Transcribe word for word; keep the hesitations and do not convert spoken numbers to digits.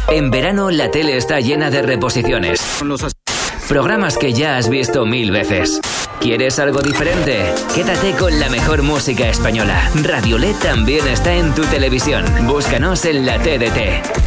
En verano la tele está llena de reposiciones. Programas que ya has visto mil veces. ¿Quieres algo diferente? Quédate con la mejor música española. Radio L E D también está en tu televisión. Búscanos en la T D T.